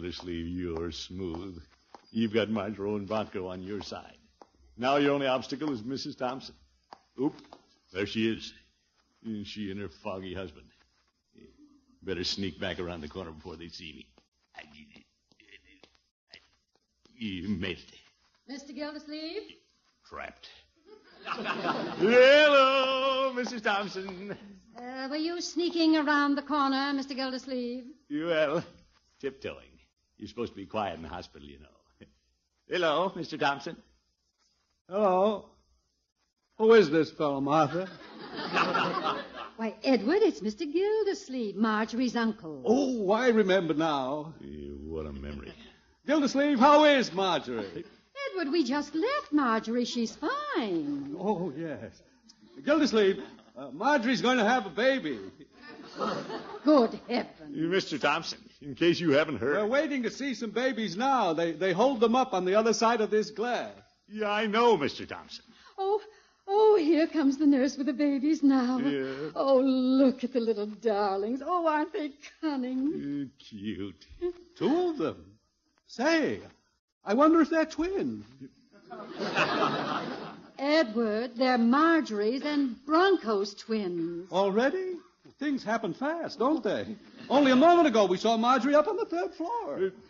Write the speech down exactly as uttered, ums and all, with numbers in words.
Gildersleeve, you're smooth. You've got Marjorie and Bronco on your side. Now your only obstacle is Missus Thompson. Oop, there she is. She and her foggy husband. Better sneak back around the corner before they see me. You made it. Mister Gildersleeve? Trapped. Hello, Missus Thompson. Uh, were you sneaking around the corner, Mister Gildersleeve? Well, tiptoeing. You're supposed to be quiet in the hospital, you know. Hello, Mister Thompson. Hello. Who is this fellow, Martha? Why, Edward, it's Mister Gildersleeve, Marjorie's uncle. Oh, I remember now. Yeah, what a memory. Gildersleeve, how is Marjorie? Edward, we just left Marjorie. She's fine. Oh, yes. Gildersleeve, uh, Marjorie's going to have a baby. Good heavens. Mister Thompson, in case you haven't heard. We're waiting to see some babies now. They they hold them up on the other side of this glass. Yeah, I know, Mister Thompson. Oh, oh, here comes the nurse with the babies now. Yeah. Oh, look at the little darlings. Oh, aren't they cunning? Uh, cute. Two of them. Say, I wonder if they're twins. Edward, they're Marjorie's and Bronco's twins. Already? Things happen fast, don't they? Only a moment ago we saw Marjorie up on the third floor.